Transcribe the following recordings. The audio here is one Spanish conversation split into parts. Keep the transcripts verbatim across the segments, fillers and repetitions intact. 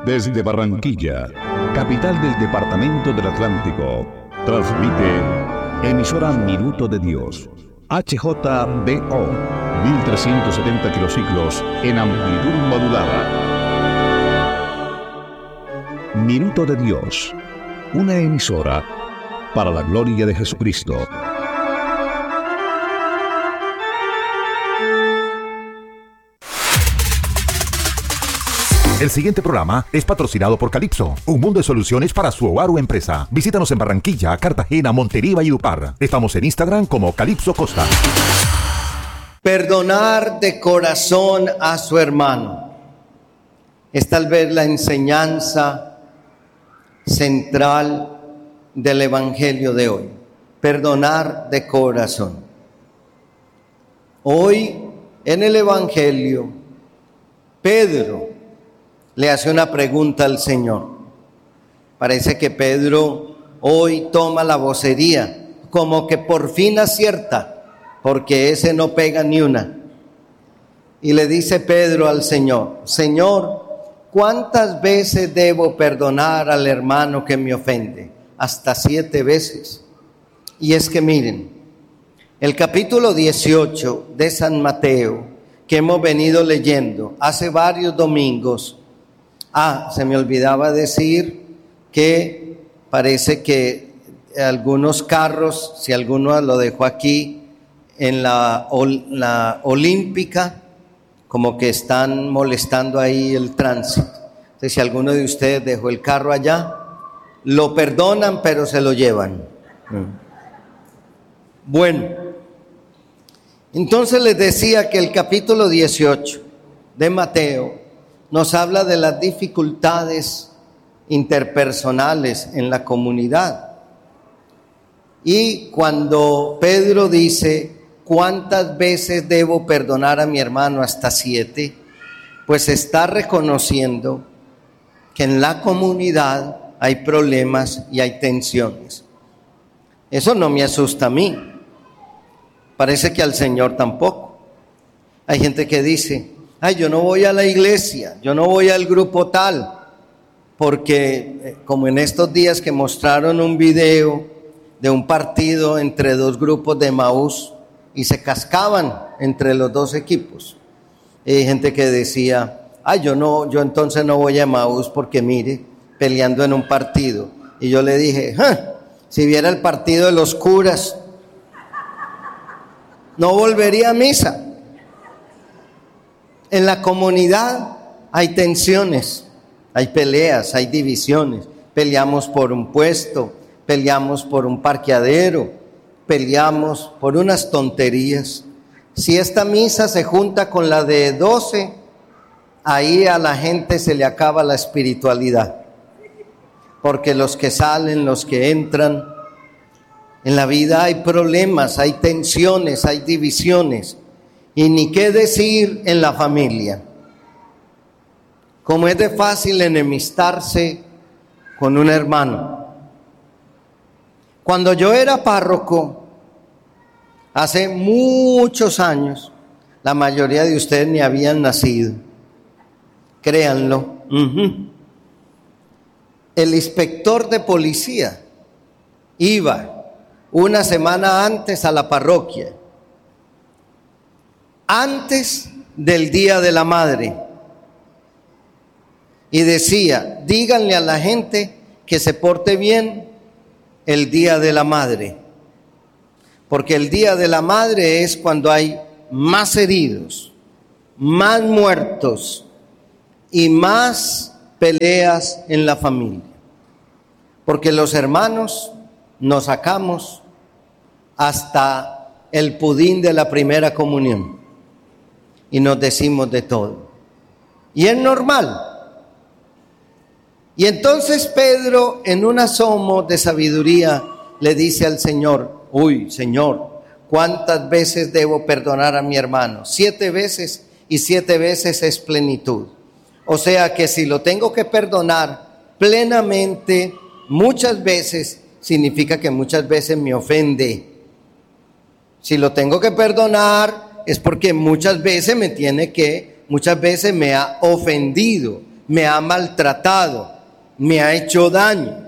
Desde Barranquilla, capital del departamento del Atlántico, transmite emisora Minuto de Dios, H J B O, mil trescientos setenta kilociclos en amplitud modulada. Minuto de Dios, una emisora para la gloria de Jesucristo. El siguiente programa es patrocinado por Calypso, un mundo de soluciones para su hogar o empresa. Visítanos en Barranquilla, Cartagena, Montería y Valledupar. Estamos en Instagram como Calypso Costa. Perdonar de corazón a su hermano es tal vez la enseñanza central del Evangelio de hoy. Perdonar de corazón. Hoy en el Evangelio, Pedro le hace una pregunta al Señor. Parece que Pedro hoy toma la vocería, como que por fin acierta, porque ese no pega ni una. Y le dice Pedro al Señor: Señor, ¿cuántas veces debo perdonar al hermano que me ofende? Hasta siete veces. Y es que miren, el capítulo dieciocho de San Mateo, que hemos venido leyendo hace varios domingos. Ah, se me olvidaba decir que parece que algunos carros, si alguno lo dejó aquí en la, la Olímpica, como que están molestando ahí el tránsito. Entonces, si alguno de ustedes dejó el carro allá, lo perdonan, pero se lo llevan. Bueno, entonces les decía que el capítulo dieciocho de Mateo nos habla de las dificultades interpersonales en la comunidad. Y cuando Pedro dice, ¿cuántas veces debo perdonar a mi hermano? Hasta siete, pues está reconociendo que en la comunidad hay problemas y hay tensiones. Eso no me asusta a mí. Parece que al Señor tampoco. Hay gente que dice: ay, yo no voy a la iglesia, yo no voy al grupo tal, porque como en estos días que mostraron un video de un partido entre dos grupos de Emaús y se cascaban entre los dos equipos. Y hay gente que decía: ay, yo no, yo entonces no voy a Emaús porque mire, peleando en un partido. Y yo le dije: ¡ah! Si viera el partido de los curas, no volvería a misa. En la comunidad hay tensiones, hay peleas, hay divisiones. Peleamos por un puesto, peleamos por un parqueadero, peleamos por unas tonterías. Si esta misa se junta con la de doce, ahí a la gente se le acaba la espiritualidad. Porque los que salen, los que entran, en la vida hay problemas, hay tensiones, hay divisiones. Y ni qué decir en la familia. Como es de fácil enemistarse con un hermano. Cuando yo era párroco, hace muchos años, la mayoría de ustedes ni habían nacido. Créanlo. Uh-huh. El inspector de policía iba una semana antes a la parroquia, antes del Día de la Madre, y decía: díganle a la gente que se porte bien el Día de la Madre, porque el Día de la Madre es cuando hay más heridos, más muertos y más peleas en la familia, porque los hermanos nos sacamos hasta el pudín de la primera comunión y nos decimos de todo, y es normal. Y entonces Pedro, en un asomo de sabiduría, le dice al Señor: uy, Señor, ¿cuántas veces debo perdonar a mi hermano? Siete veces, y siete veces es plenitud. O sea que si lo tengo que perdonar plenamente muchas veces, significa que muchas veces me ofende. Si lo tengo que perdonar es porque muchas veces me tiene que, muchas veces me ha ofendido. me ha maltratado, me ha hecho daño.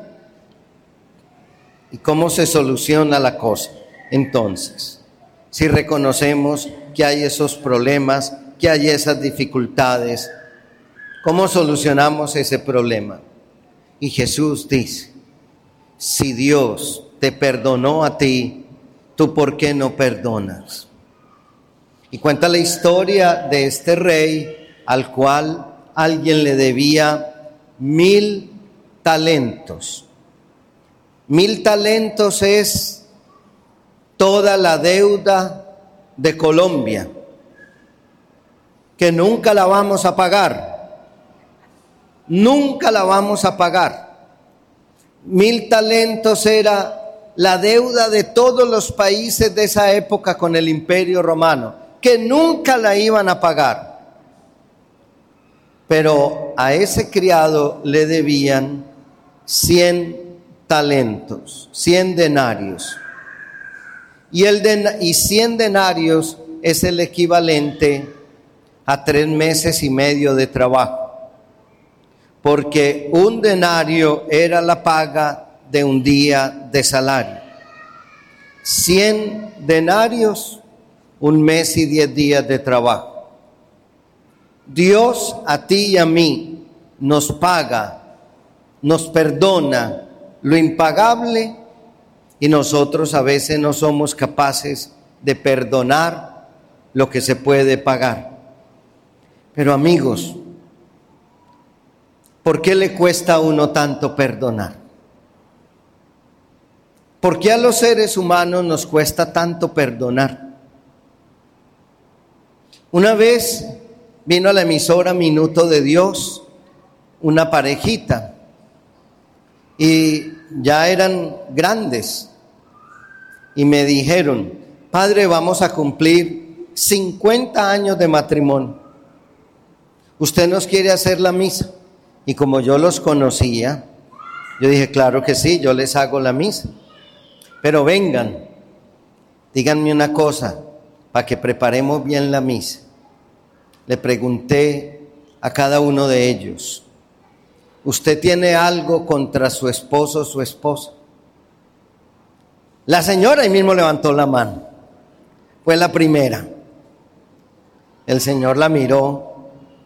¿Y cómo se soluciona la cosa? Entonces, si reconocemos que hay esos problemas, que hay esas dificultades, ¿cómo solucionamos ese problema? Y Jesús dice, si Dios te perdonó a ti, ¿tú por qué no perdonas? Y cuenta la historia de este rey al cual alguien le debía mil talentos. Mil talentos es toda la deuda de Colombia, que nunca la vamos a pagar. Nunca la vamos a pagar. Mil talentos era la deuda de todos los países de esa época con el Imperio Romano, que nunca la iban a pagar. Pero a ese criado le debían cien talentos, cien denarios. Y, el den- y cien denarios es el equivalente a tres meses y medio de trabajo. Porque un denario era la paga de un día de salario. cien denarios, un mes y diez días de trabajo. Dios a ti y a mí nos paga, nos perdona lo impagable y nosotros a veces no somos capaces de perdonar lo que se puede pagar. Pero amigos, ¿por qué le cuesta a uno tanto perdonar? ¿Por qué a los seres humanos nos cuesta tanto perdonar? Una vez vino a la emisora Minuto de Dios una parejita y ya eran grandes y me dijeron, padre, vamos a cumplir cincuenta años de matrimonio. ¿Usted nos quiere hacer la misa? Y como yo los conocía, yo dije, claro que sí, yo les hago la misa. Pero vengan, díganme una cosa, para que preparemos bien la misa. Le pregunté a cada uno de ellos, ¿usted tiene algo contra su esposo o su esposa? La señora ahí mismo levantó la mano. Fue la primera. El Señor la miró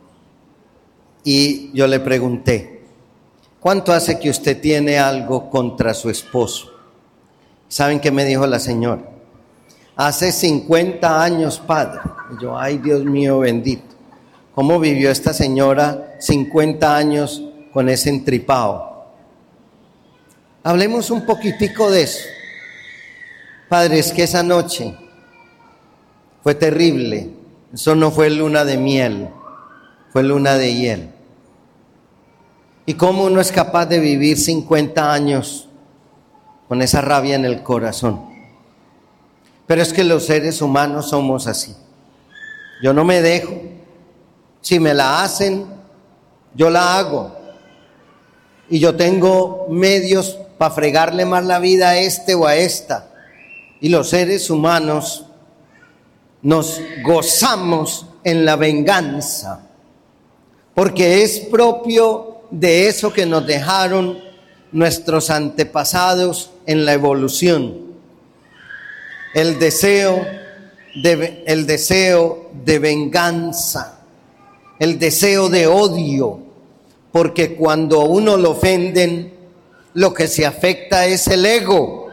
y yo le pregunté, ¿cuánto hace que usted tiene algo contra su esposo? ¿Saben qué me dijo la señora? Hace cincuenta años, padre. Y yo, ay, Dios mío bendito. ¿Cómo vivió esta señora cincuenta años con ese entripado? Hablemos un poquitico de eso. Padre, es que esa noche fue terrible. Eso no fue luna de miel, fue luna de hiel. ¿Y cómo uno es capaz de vivir cincuenta años con esa rabia en el corazón? Pero es que los seres humanos somos así. Yo no me dejo. Si me la hacen, yo la hago. Y yo tengo medios para fregarle más la vida a este o a esta. Y los seres humanos nos gozamos en la venganza, porque es propio de eso que nos dejaron nuestros antepasados en la evolución. El deseo de, el deseo de venganza. El deseo de odio, porque cuando a uno lo ofenden, lo que se afecta es el ego.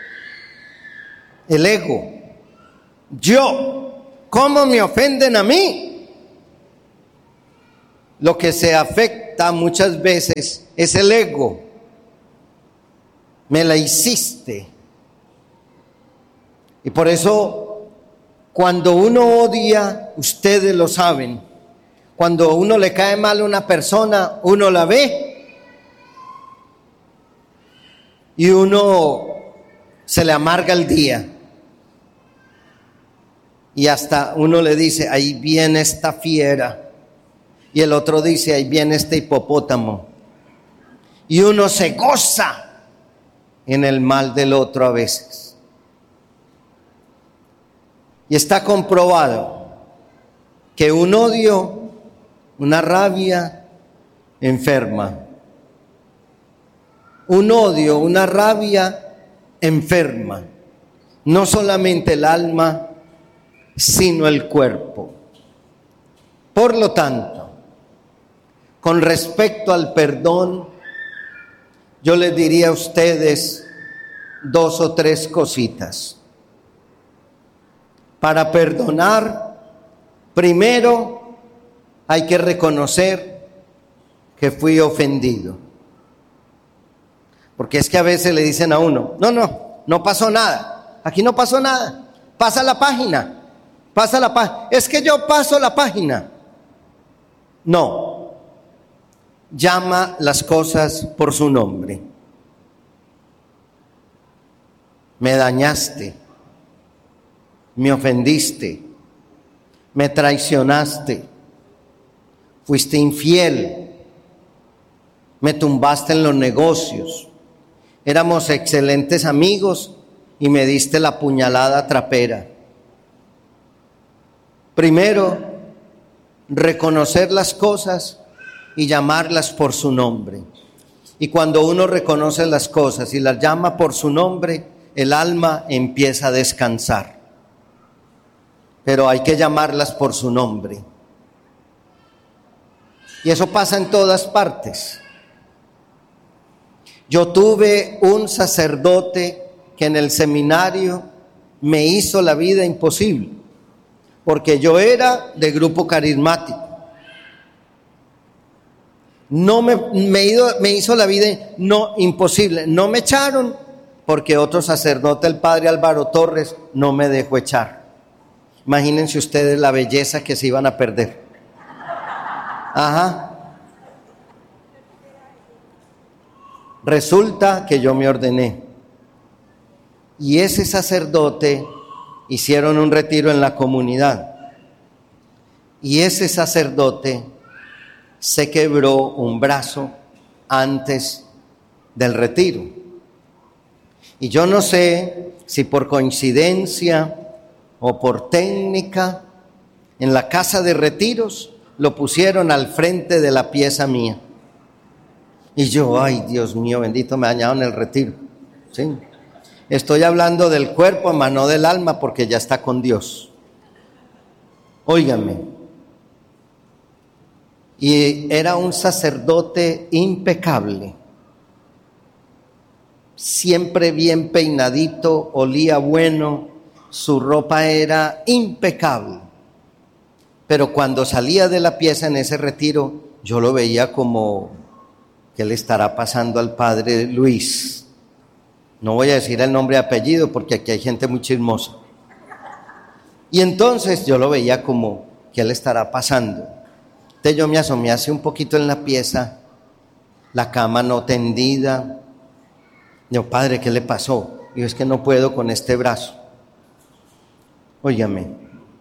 El ego. Yo, ¿cómo me ofenden a mí? Lo que se afecta muchas veces es el ego. Me la hiciste. Y por eso, cuando uno odia, ustedes lo saben, cuando a uno le cae mal a una persona, uno la ve y uno se le amarga el día. Y hasta uno le dice, ahí viene esta fiera. Y el otro dice, ahí viene este hipopótamo. Y uno se goza en el mal del otro a veces. Y está comprobado que un odio, una rabia, enferma. Un odio, una rabia enferma. No solamente el alma, sino el cuerpo. Por lo tanto, con respecto al perdón, yo les diría a ustedes dos o tres cositas. Para perdonar, primero hay que reconocer que fui ofendido. Porque es que a veces le dicen a uno, no, no, no pasó nada, aquí no pasó nada, pasa la página, pasa la página, es que yo paso la página. No, llama las cosas por su nombre. Me dañaste, me ofendiste, me traicionaste, fuiste infiel, me tumbaste en los negocios, éramos excelentes amigos y me diste la puñalada trapera. Primero, reconocer las cosas y llamarlas por su nombre. Y cuando uno reconoce las cosas y las llama por su nombre, el alma empieza a descansar. Pero hay que llamarlas por su nombre. Y eso pasa en todas partes. Yo tuve un sacerdote que en el seminario me hizo la vida imposible, porque yo era de grupo carismático. No me, me, hizo, me hizo la vida no imposible. No me echaron porque otro sacerdote, el padre Álvaro Torres, no me dejó echar. Imagínense ustedes la belleza que se iban a perder. Ajá. Resulta que yo me ordené. Y ese sacerdote hicieron un retiro en la comunidad. Y ese sacerdote se quebró un brazo antes del retiro. Y yo no sé si por coincidencia o por técnica, en la casa de retiros lo pusieron al frente de la pieza mía. Y yo, ay Dios mío, bendito, me dañaron el retiro. ¿Sí? Estoy hablando del cuerpo, más no del alma, porque ya está con Dios. Óigame. Y era un sacerdote impecable, siempre bien peinadito, olía bueno, su ropa era impecable. Pero cuando salía de la pieza en ese retiro, yo lo veía como, ¿qué le estará pasando al padre Luis? No voy a decir el nombre y apellido porque aquí hay gente muy chismosa. Y entonces yo lo veía como, ¿qué le estará pasando? Entonces yo me asomé así un poquito en la pieza, la cama no tendida. Yo, padre, ¿qué le pasó? Y yo, es que no puedo con este brazo. Óigame.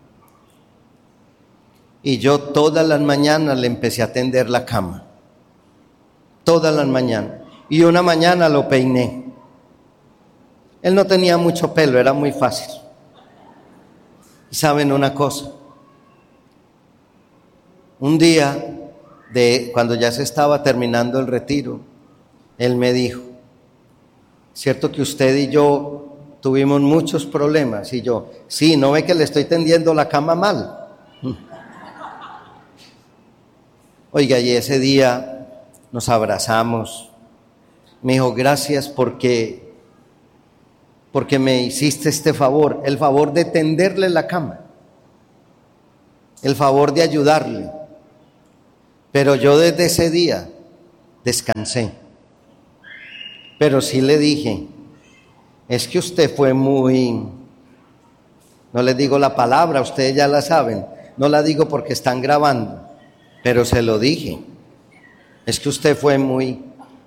Y yo todas las mañanas le empecé a tender la cama. Todas las mañanas. Y una mañana lo peiné. Él no tenía mucho pelo, era muy fácil. Y saben una cosa. Un día, de, cuando ya se estaba terminando el retiro, él me dijo, cierto que usted y yo tuvimos muchos problemas. Y yo, sí, ¿no ve que le estoy tendiendo la cama mal? Oiga, y ese día nos abrazamos. Me dijo, gracias porque, porque me hiciste este favor, el favor de tenderle la cama, el favor de ayudarle. Pero yo desde ese día descansé. Pero sí le dije, es que usted fue muy, no les digo la palabra, ustedes ya la saben, no la digo porque están grabando, pero se lo dije, es que usted fue muy,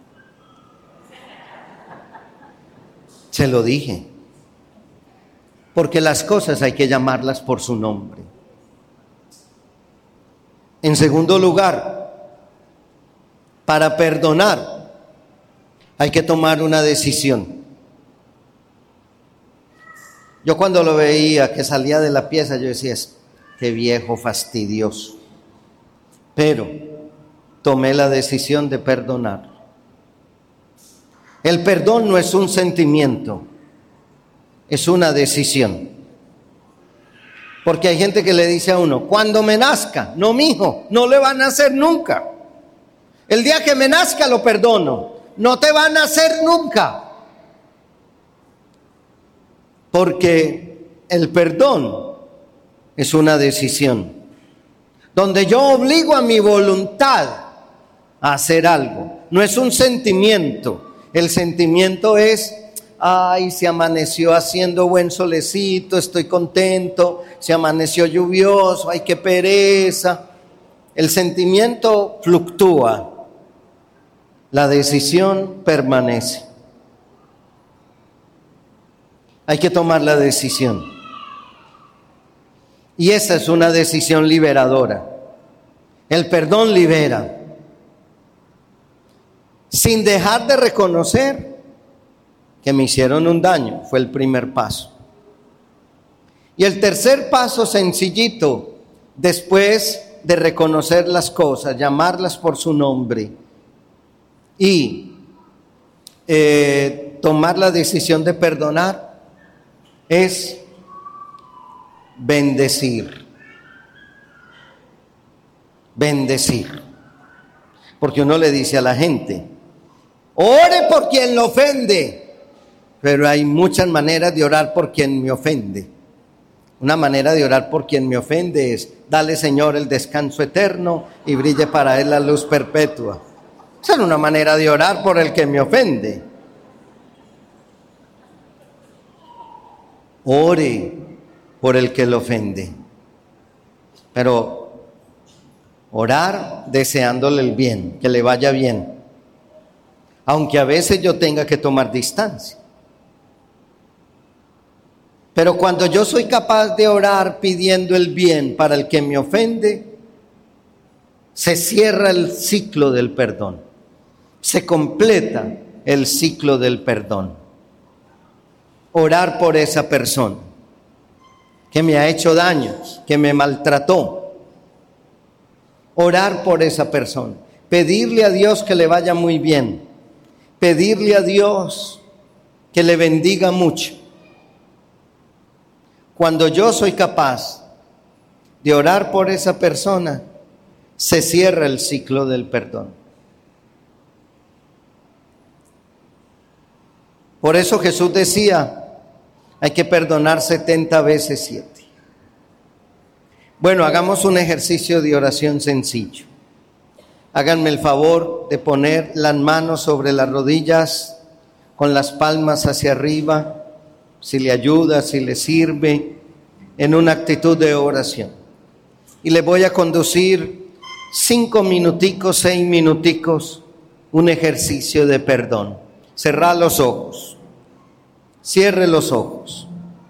se lo dije, porque las cosas hay que llamarlas por su nombre. En segundo lugar, para perdonar hay que tomar una decisión. Yo cuando lo veía que salía de la pieza, yo decía, qué viejo fastidioso. Pero tomé la decisión de perdonar. El perdón no es un sentimiento, es una decisión. Porque hay gente que le dice a uno, cuando me nazca, no mijo, no le van a hacer nunca. El día que me nazca lo perdono, no te van a hacer nunca. Porque el perdón es una decisión, donde yo obligo a mi voluntad a hacer algo. No es un sentimiento. El sentimiento es, ay, se amaneció haciendo buen solecito, estoy contento. Se amaneció lluvioso, ay, qué pereza. El sentimiento fluctúa. La decisión permanece. Hay que tomar la decisión. Y esa es una decisión liberadora. El perdón libera. Sin dejar de reconocer que me hicieron un daño, fue el primer paso. Y el tercer paso, sencillito, después de reconocer las cosas, llamarlas por su nombre y eh, tomar la decisión de perdonar, es bendecir. Bendecir. Porque uno le dice a la gente, ore por quien lo ofende, pero hay muchas maneras de orar por quien me ofende. Una manera de orar por quien me ofende es, dale Señor el descanso eterno y brille para él la luz perpetua. Esa es una manera de orar por el que me ofende. Ore por el que lo ofende, pero orar deseándole el bien, que le vaya bien, aunque a veces yo tenga que tomar distancia. Pero cuando yo soy capaz de orar pidiendo el bien para el que me ofende, se cierra el ciclo del perdón, se completa el ciclo del perdón. Orar por esa persona que me ha hecho daño, que me maltrató. Orar por esa persona, pedirle a Dios que le vaya muy bien, pedirle a Dios que le bendiga mucho. Cuando yo soy capaz de orar por esa persona, se cierra el ciclo del perdón. Por eso Jesús decía, hay que perdonar setenta veces siete. Bueno, hagamos un ejercicio de oración sencillo. Háganme el favor de poner las manos sobre las rodillas con las palmas hacia arriba, si le ayuda, si le sirve, en una actitud de oración. Y le voy a conducir cinco minuticos, seis minuticos, un ejercicio de perdón. Cerrá los ojos, cierre los ojos.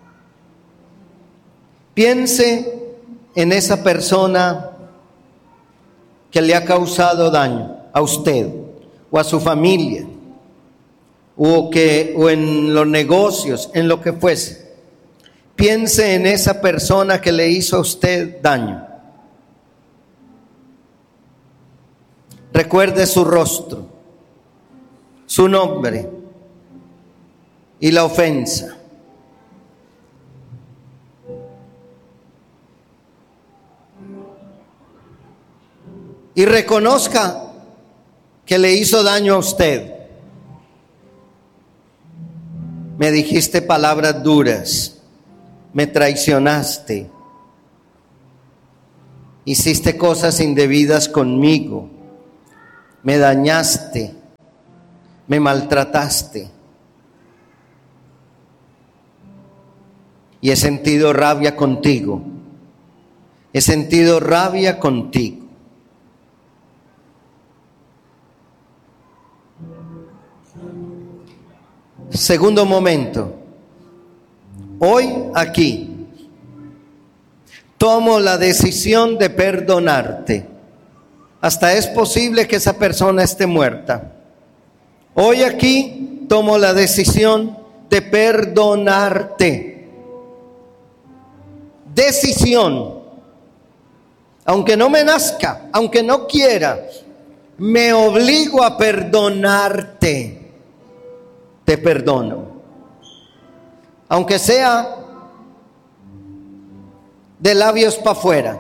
Piense en esa persona que le ha causado daño a usted o a su familia, o, que, o en los negocios, en lo que fuese. Piense en esa persona que le hizo a usted daño. Recuerde su rostro, su nombre y la ofensa. Y reconozca que le hizo daño a usted. Me dijiste palabras duras, me traicionaste, hiciste cosas indebidas conmigo, me dañaste, me maltrataste. Y he sentido rabia contigo, he sentido rabia contigo. Segundo momento, hoy aquí tomo la decisión de perdonarte. Hasta es posible que esa persona esté muerta. Hoy aquí tomo la decisión de perdonarte. Decisión. Aunque no me nazca, aunque no quiera, me obligo a perdonarte, te perdono. Aunque sea de labios para afuera.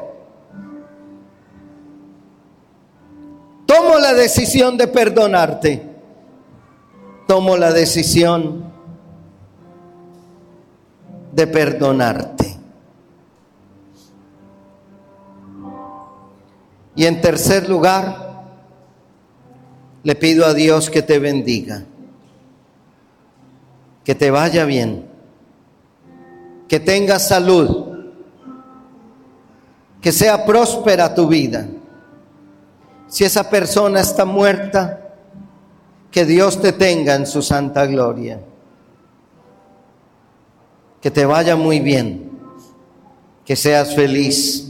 Tomo la decisión de perdonarte. Tomo la decisión de perdonarte. Y en tercer lugar, le pido a Dios que te bendiga, que te vaya bien, que tengas salud, que sea próspera tu vida. Si esa persona está muerta, que Dios te tenga en su santa gloria. Que te vaya muy bien, que seas feliz,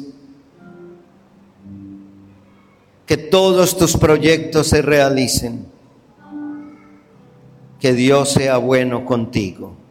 que todos tus proyectos se realicen, que Dios sea bueno contigo.